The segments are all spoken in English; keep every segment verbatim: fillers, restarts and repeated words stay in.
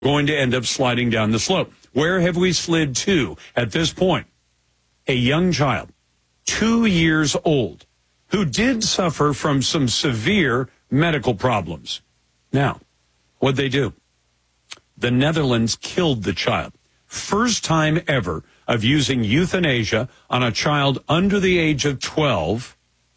going to end up sliding down the slope. Where have we slid to at this point? A young child, two years old, who did suffer from some severe medical problems. Now, what'd they do? The Netherlands killed the child. First time ever of using euthanasia on a child under the age of twelve.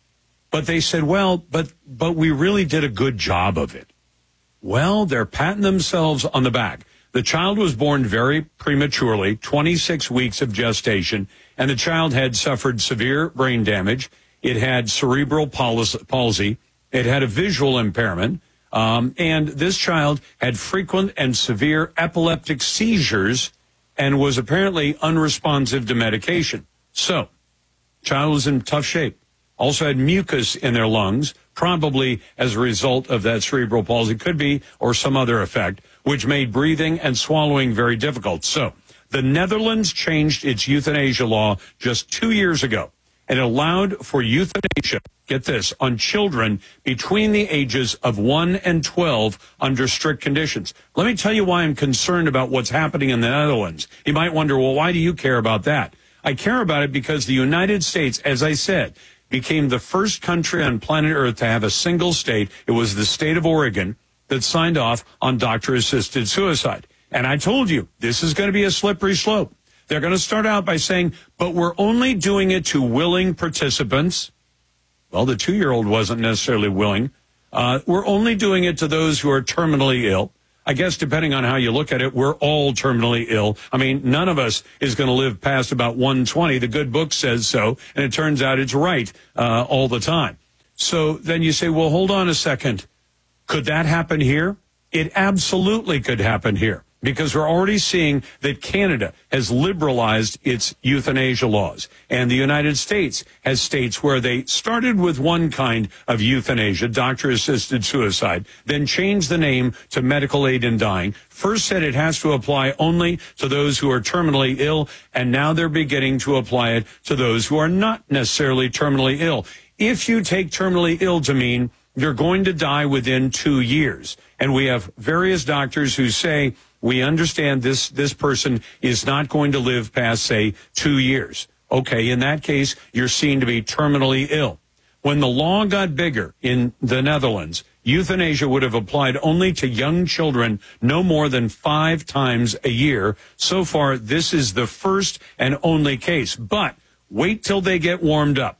But they said, well, but but we really did a good job of it. Well, they're patting themselves on the back. The child was born very prematurely, twenty-six weeks of gestation, and the child had suffered severe brain damage. It had cerebral palsy. It had a visual impairment. Um, and this child had frequent and severe epileptic seizures and was apparently unresponsive to medication. So, child was in tough shape. Also had mucus in their lungs, probably as a result of that cerebral palsy, could be, or some other effect, which made breathing and swallowing very difficult. So, the Netherlands changed its euthanasia law just two years ago and allowed for euthanasia, get this, on children between the ages of one and twelve under strict conditions. Let me tell you why I'm concerned about what's happening in the Netherlands. You might wonder, well, why do you care about that? I care about it because the United States, as I said, became the first country on planet Earth to have a single state. It was the state of Oregon that signed off on doctor-assisted suicide. And I told you, this is going to be a slippery slope. They're going to start out by saying, but we're only doing it to willing participants. Well, the two-year-old wasn't necessarily willing. Uh, we're only doing it to those who are terminally ill. I guess depending on how you look at it, we're all terminally ill. I mean, none of us is going to live past about one twenty. The good book says so, and it turns out it's right uh, all the time. So then you say, well, hold on a second. Could that happen here? It absolutely could happen here, because we're already seeing that Canada has liberalized its euthanasia laws. And the United States has states where they started with one kind of euthanasia, doctor-assisted suicide, then changed the name to medical aid in dying. First said it has to apply only to those who are terminally ill, and now they're beginning to apply it to those who are not necessarily terminally ill. If you take terminally ill to mean you're going to die within two years, and we have various doctors who say, we understand this, this person is not going to live past, say, two years. Okay, in that case, you're seen to be terminally ill. When the law got bigger in the Netherlands, euthanasia would have applied only to young children no more than five times a year. So far, this is the first and only case. But wait till they get warmed up.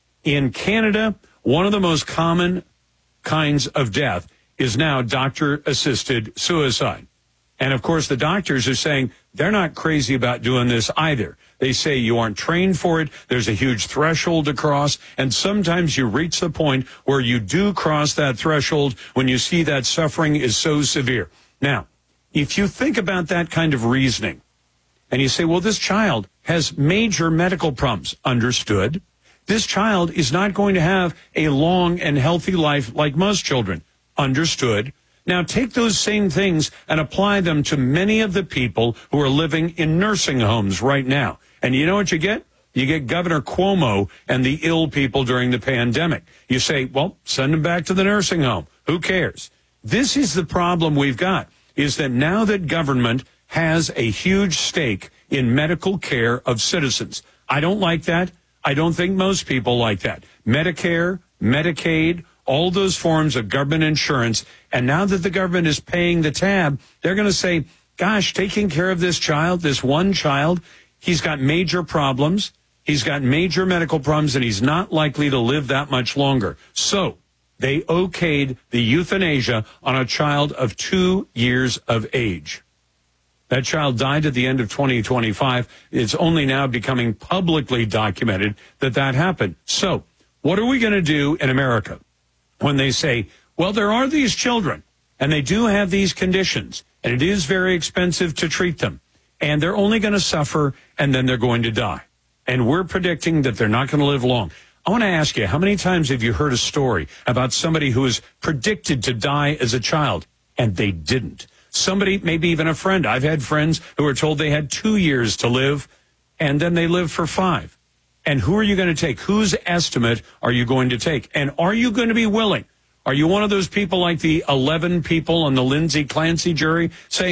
In Canada, one of the most common kinds of death is now doctor-assisted suicide. And, of course, the doctors are saying they're not crazy about doing this either. They say you aren't trained for it. There's a huge threshold to cross. And sometimes you reach the point where you do cross that threshold when you see that suffering is so severe. Now, if you think about that kind of reasoning and you say, well, this child has major medical problems, understood. This child is not going to have a long and healthy life like most children, understood. Now, take those same things and apply them to many of the people who are living in nursing homes right now. And you know what you get? You get Governor Cuomo and the ill people during the pandemic. You say, well, send them back to the nursing home. Who cares? This is the problem we've got, is that now that government has a huge stake in medical care of citizens. I don't like that. I don't think most people like that. Medicare, Medicaid, all those forms of government insurance. And now that the government is paying the tab, they're going to say, gosh, taking care of this child, this one child, he's got major problems. He's got major medical problems, and he's not likely to live that much longer. So they okayed the euthanasia on a child of two years of age. That child died at the end of twenty twenty-five. It's only now becoming publicly documented that that happened. So what are we going to do in America when they say, well, there are these children, and they do have these conditions, and it is very expensive to treat them, and they're only going to suffer, and then they're going to die. And we're predicting that they're not going to live long. I want to ask you, how many times have you heard a story about somebody who was predicted to die as a child, and they didn't? Somebody, maybe even a friend. I've had friends who were told they had two years to live, and then they lived for five. And who are you going to take? Whose estimate are you going to take? And are you going to be willing? Are you one of those people like the eleven people on the Lindsay Clancy jury saying,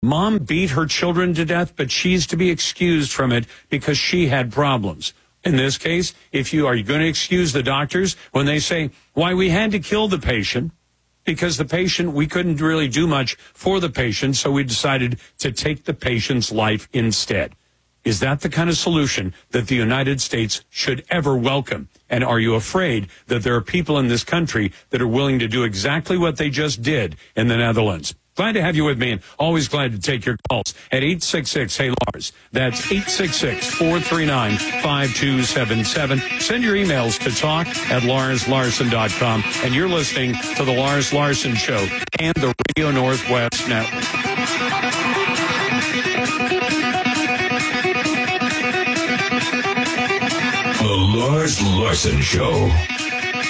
Mom beat her children to death, but she's to be excused from it because she had problems. In this case, if you are going to excuse the doctors when they say, why, we had to kill the patient because the patient, we couldn't really do much for the patient, so we decided to take the patient's life instead. Is that the kind of solution that the United States should ever welcome? And are you afraid that there are people in this country that are willing to do exactly what they just did in the Netherlands? Glad to have you with me, and always glad to take your calls at eight six six, hey Lars. That's eight six six, four three nine, five two seven seven. Send your emails to talk at lars larson dot com. And you're listening to The Lars Larson Show and the Radio Northwest Network. The Lars Larson Show.